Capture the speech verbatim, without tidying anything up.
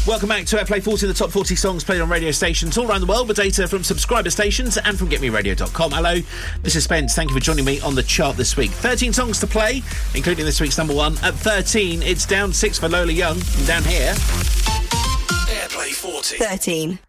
Welcome back to Airplay forty, the top forty songs played on radio stations all around the world with data from subscriber stations and from get me radio dot com. Hello, this is Spence. Thank you for joining me on the chart this week. thirteen songs to play, including this week's number one. At thirteen, it's down six for Lola Young. And down here... Airplay forty. thirteen.